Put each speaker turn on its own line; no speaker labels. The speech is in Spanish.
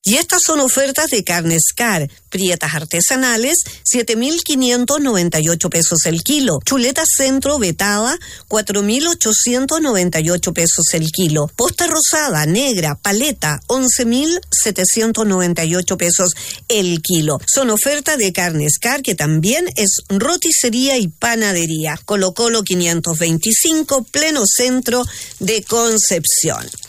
Y estas son ofertas de carne Scar, prietas artesanales, 7.598 pesos el kilo. Chuleta centro vetada, 4.898 pesos el kilo. Posta rosada, negra, paleta, 11.798 pesos el kilo. Son ofertas de carne Scar, que también es roticería y panadería. Colo Colo 525, pleno centro de Concepción.